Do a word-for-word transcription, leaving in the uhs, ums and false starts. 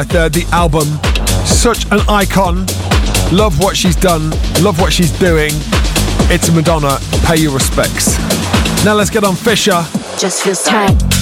the, the album. Such an icon. Love what she's done. Love what she's doing. It's Madonna. Pay your respects. Now let's get on Fisher. Just feels tight.